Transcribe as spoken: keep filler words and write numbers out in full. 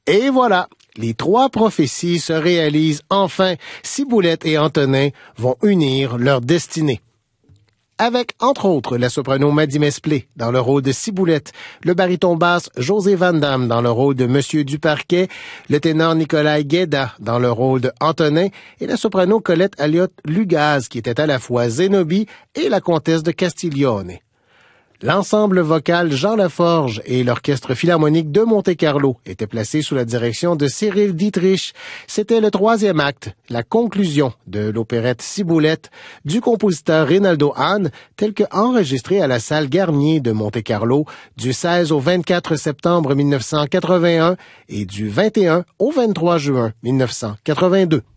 Et voilà, les trois prophéties se réalisent enfin. Ciboulette et Antonin vont unir leur destinée. Avec, entre autres, la soprano Maddy Mesplé dans le rôle de Ciboulette, le baryton basse José Van Damme dans le rôle de Monsieur Duparquet, le ténor Nicolas Guéda dans le rôle de Antonin et la soprano Colette Alliot-Lugaz qui était à la fois Zénobie et la comtesse de Castiglione. L'ensemble vocal Jean Laforge et l'orchestre philharmonique de Monte-Carlo étaient placés sous la direction de Cyril Dietrich. C'était le troisième acte, la conclusion de l'opérette Ciboulette du compositeur Rinaldo Hahn, tel que enregistré à la salle Garnier de Monte-Carlo du seize au vingt-quatre septembre mille neuf cent quatre-vingt-un et du vingt et un au vingt-trois juin mille neuf cent quatre-vingt-deux.